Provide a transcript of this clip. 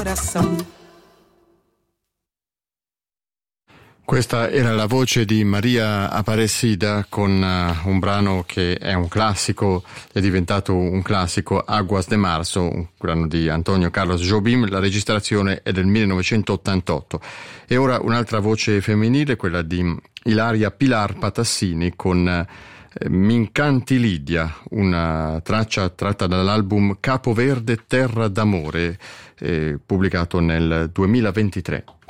Questa era la voce di Maria Aparecida con un brano che è un classico, è diventato un classico, Aguas de Marzo, un brano di Antonio Carlos Jobim. La registrazione è del 1988. E ora un'altra voce femminile, quella di Ilaria Pilar Patassini con M'incanti Lidia, una traccia tratta dall'album Capo Verde Terra d'Amore, pubblicato nel 2023.